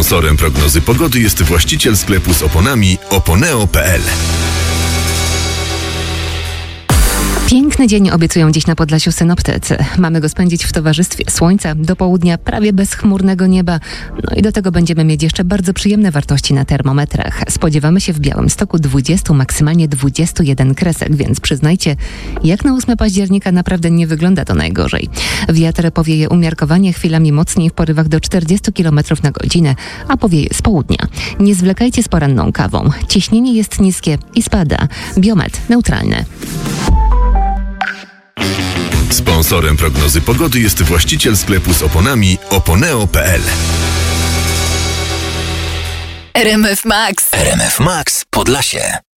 Sponsorem prognozy pogody jest właściciel sklepu z oponami oponeo.pl. Piękny dzień obiecują dziś na Podlasiu synoptycy. Mamy go spędzić w towarzystwie słońca, do południa prawie bezchmurnego nieba. No i do tego będziemy mieć jeszcze bardzo przyjemne wartości na termometrach. Spodziewamy się w Białymstoku 20, maksymalnie 21 kresek, więc przyznajcie, jak na 8 października naprawdę nie wygląda to najgorzej. Wiatr powieje umiarkowanie, chwilami mocniej w porywach do 40 km na godzinę, a powieje z południa. Nie zwlekajcie z poranną kawą. Ciśnienie jest niskie i spada. Biometr neutralny. Sponsorem prognozy pogody jest właściciel sklepu z oponami oponeo.pl. RMF Max. RMF Max Podlasie.